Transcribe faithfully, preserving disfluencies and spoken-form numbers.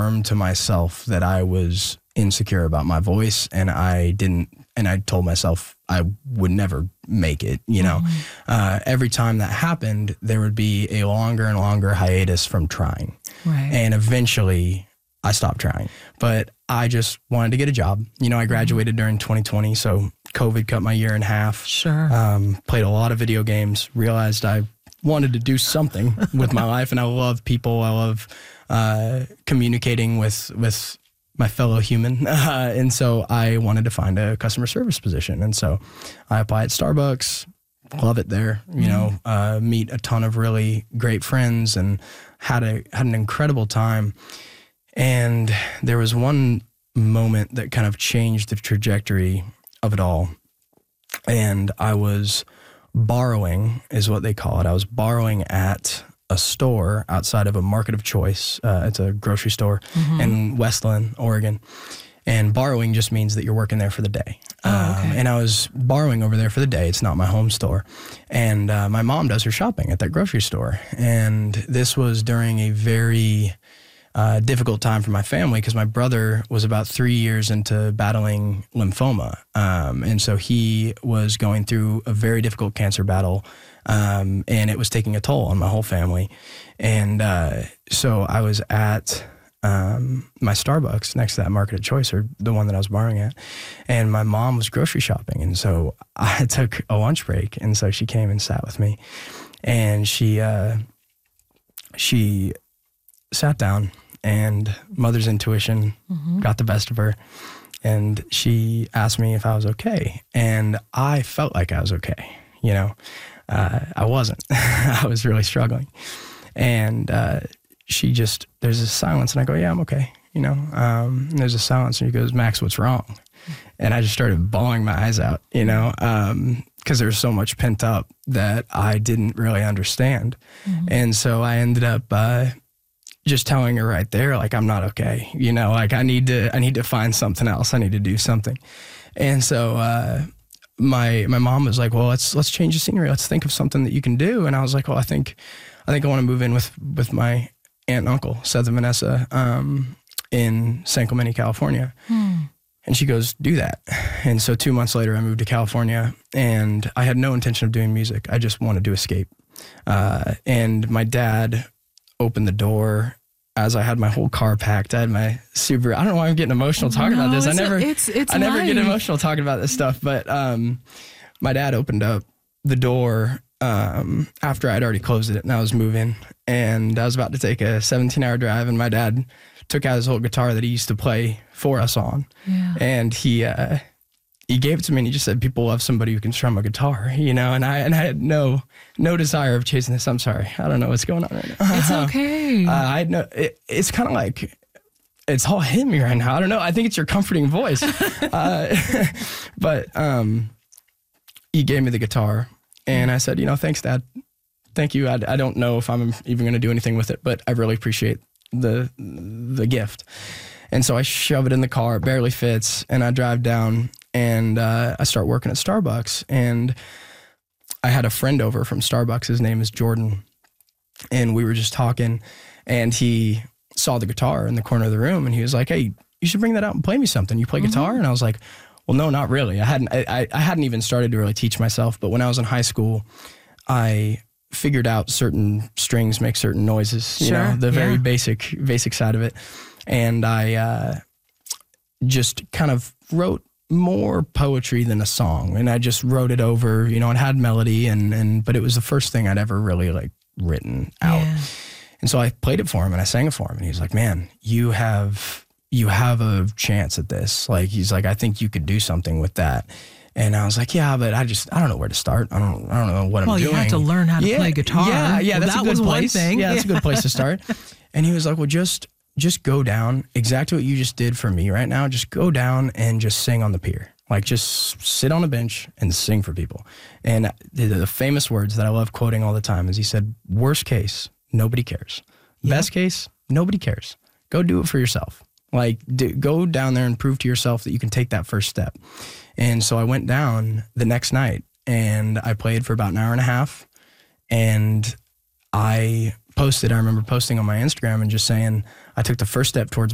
affirmed to myself that I was insecure about my voice, and I didn't, and I told myself I would never make it, you know. Mm-hmm. Uh, every time that happened, there would be a longer and longer hiatus from trying. Right. And eventually I stopped trying, but I just wanted to get a job. You know, I graduated during twenty twenty, so COVID cut my year in half. Sure. Um, played a lot of video games, realized I wanted to do something with my life, and I love people. I love uh, communicating with, with my fellow human. Uh, and so I wanted to find a customer service position. And so I applied at Starbucks, love it there, you mm. know, uh, meet a ton of really great friends, and had a, had an incredible time. And there was one moment that kind of changed the trajectory of it all. And I was borrowing, is what they call it. I was borrowing at a store outside of a Market of Choice. Uh, it's a grocery store mm-hmm. in Westland, Oregon. And borrowing just means that you're working there for the day. Oh, okay. Um, and I was borrowing over there for the day. It's not my home store. And uh, my mom does her shopping at that grocery store. And this was during a very uh, difficult time for my family, because my brother was about three years into battling lymphoma. Um, and so he was going through a very difficult cancer battle. Um, and it was taking a toll on my whole family. And uh, so I was at um, my Starbucks next to that Market of Choice, or the one that I was borrowing at, and my mom was grocery shopping. And so I took a lunch break, and so she came and sat with me, and she uh, she sat down, and mother's intuition mm-hmm. got the best of her, and she asked me if I was okay. And I felt like I was okay, you know. Uh, I wasn't. I was really struggling. And uh, she just, there's a silence, and I go, yeah, I'm okay. You know, um, and there's a silence, and she goes, Max, what's wrong? And I just started bawling my eyes out, you know, um, because there was so much pent up that I didn't really understand. Mm-hmm. And so I ended up uh, just telling her right there, like, I'm not okay. You know, like I need to, I need to find something else. I need to do something. And so, uh, my my mom was like, well, let's let's change the scenery. Let's think of something that you can do. And I was like, well, I think I think I want to move in with with my aunt and uncle, Seth and Vanessa, um, in San Clemente, California. Hmm. And she goes, do that. And so two months later, I moved to California, and I had no intention of doing music. I just wanted to escape. Uh, and my dad opened the door as I had my whole car packed. I had my Subaru. I don't know why I'm getting emotional talking no, about this. I it's never, a, it's, it's I never life. get emotional talking about this stuff. But um, my dad opened up the door um, after I'd already closed it, and I was moving, and I was about to take a seventeen hour drive, and my dad took out his old guitar that he used to play for us on, yeah. and he uh, he gave it to me, and he just said, "People love somebody who can strum a guitar," you know. And I and I had no no desire of chasing this. I'm sorry, I don't know what's going on right now. It's okay. Uh, I had no. It, it's kind of like it's all hit me right now. I don't know. I think it's your comforting voice. uh, but um, he gave me the guitar, and I said, you know, thanks, Dad. Thank you. I, I don't know if I'm even going to do anything with it, but I really appreciate the the gift. And so I shove it in the car. It barely fits, and I drive down, and uh, I start working at Starbucks. And I had a friend over from Starbucks. His name is Jordan, and we were just talking, and he saw the guitar in the corner of the room, and he was like, "Hey, you should bring that out and play me something. You play mm-hmm. guitar?" And I was like, "Well, no, not really. I hadn't. I, I hadn't even started to really teach myself. But when I was in high school, I figured out certain strings make certain noises. You sure, know, the yeah. very basic basic side of it." And I uh, just kind of wrote more poetry than a song, and I just wrote it over. You know, it had melody, and and but it was the first thing I'd ever really like written out. Yeah. And so I played it for him, and I sang it for him, and he was like, "Man, you have you have a chance at this." Like, he's like, "I think you could do something with that." And I was like, "Yeah, but I just I don't know where to start. I don't I don't know what well, I'm doing." Well, you have to learn how to yeah, play guitar. Yeah, yeah, well, that's that a good was place. one thing. Yeah, that's a good place to start. And he was like, "Well, just just go down exactly what you just did for me right now. Just go down and just sing on the pier. Like, just sit on a bench and sing for people." And the, the famous words that I love quoting all the time is, he said, "Worst case, nobody cares. Yep. Best case, nobody cares. Go do it for yourself. Like, do, go down there and prove to yourself that you can take that first step." And so I went down the next night, and I played for about an hour and a half, and I posted, I remember posting on my Instagram and just saying, I took the first step towards